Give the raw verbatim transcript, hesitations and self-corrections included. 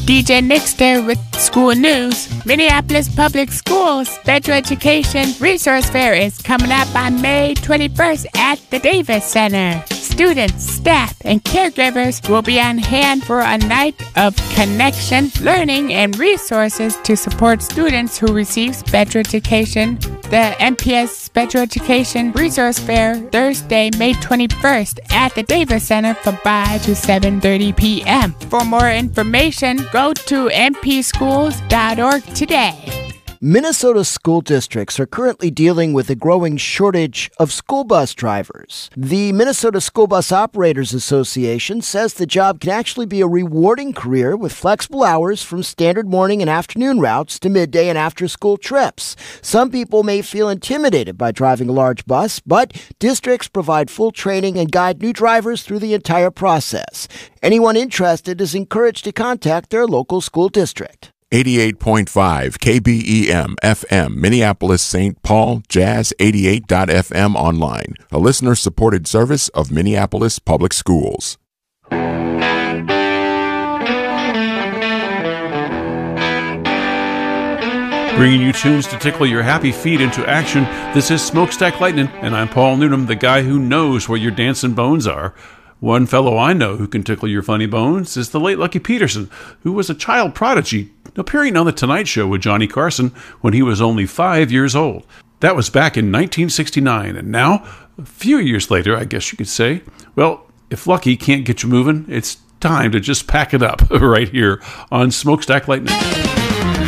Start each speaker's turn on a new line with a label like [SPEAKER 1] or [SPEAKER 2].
[SPEAKER 1] D J Nixter with school news. Minneapolis Public Schools Special Education Resource Fair is coming up on May twenty-first at the Davis Center. Students, staff, and caregivers will be on hand for a night of connection, learning, and resources to support students who receive special education. The M P S Special Education Resource Fair, Thursday, May twenty-first at the Davis Center from five to seven thirty p.m. For more information, go to m p schools dot org today.
[SPEAKER 2] Minnesota school districts are currently dealing with a growing shortage of school bus drivers. The Minnesota School Bus Operators Association says the job can actually be a rewarding career with flexible hours from standard morning and afternoon routes to midday and after-school trips. Some people may feel intimidated by driving a large bus, but districts provide full training and guide new drivers through the entire process. Anyone interested is encouraged to contact their local school district.
[SPEAKER 3] eighty-eight point five K B E M F M, Minneapolis, Saint Paul, Jazz eighty-eight dot f m online, a listener-supported service of Minneapolis Public Schools.
[SPEAKER 4] Bringing you tunes to tickle your happy feet into action, this is Smokestack Lightning, and I'm Paul Noonan, the guy who knows where your dancing bones are. One fellow I know who can tickle your funny bones is the late Lucky Peterson, who was a child prodigy, appearing on The Tonight Show with Johnny Carson when he was only five years old. That was back in nineteen sixty-nine, and now, a few years later, I guess you could say, well, if Lucky can't get you moving, it's time to just pack it up right here on Smokestack Lightning.